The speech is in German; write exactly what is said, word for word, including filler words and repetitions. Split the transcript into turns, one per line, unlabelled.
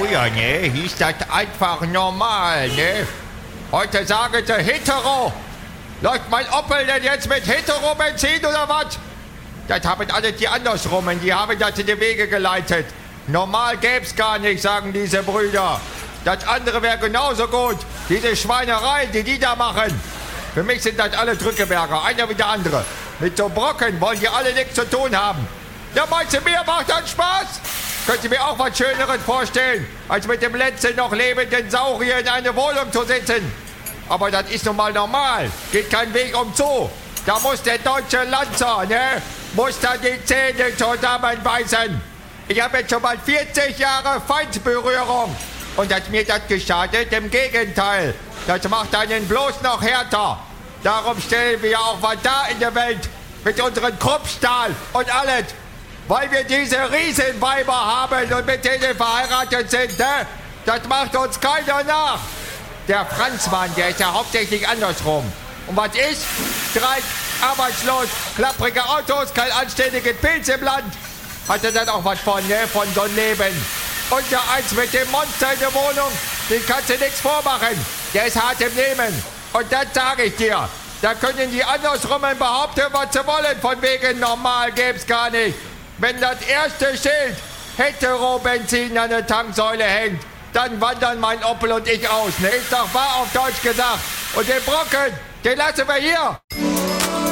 Früher, ne, hieß das einfach normal, ne? Heute sagen sie hetero. Läuft mein Opel denn jetzt mit Hetero-Benzin oder was? Das haben alle die andersrum und die haben das in die Wege geleitet. Normal gäb's gar nicht, sagen diese Brüder. Das andere wäre genauso gut. Diese Schweinereien, die die da machen. Für mich sind das alle Drückeberger, einer wie der andere. Mit so Brocken wollen die alle nichts zu tun haben. Ja, meinst du, mir macht das Spaß? Könnt ihr mir auch was Schöneres vorstellen, als mit dem letzten noch lebenden Saurier in eine Wohnung zu sitzen? Aber das ist nun mal normal. Geht kein Weg um Zoo. Da muss der deutsche Lanzer, ne? Muss da die Zähne zusammenbeißen. Ich habe jetzt schon mal vierzig Jahre Feindberührung. Und hat mir das geschadet? Im Gegenteil. Das macht einen bloß noch härter. Darum stellen wir auch was da in der Welt. Mit unserem Kruppstahl und alles. Weil wir diese Riesenweiber haben und mit denen verheiratet sind, ne? Das macht uns keiner nach. Der Franzmann, der ist ja hauptsächlich andersrum. Und was ich? Streik, arbeitslos, klapprige Autos, kein anständiges Pilz im Land. Hat er dann auch was von, ne? Von so einem Leben. Und der eins mit dem Monster in der Wohnung, den kannst du nichts vormachen. Der ist hart im Nehmen. Und das sage ich dir. Da können die andersrummen behaupten, was sie wollen. Von wegen normal gäb's gar nicht. Wenn das erste Schild Hetero-Benzin an der Tanksäule hängt, dann wandern mein Opel und ich aus. Ne? Ist doch wahr auf Deutsch gesagt. Und den Brocken, den lassen wir hier.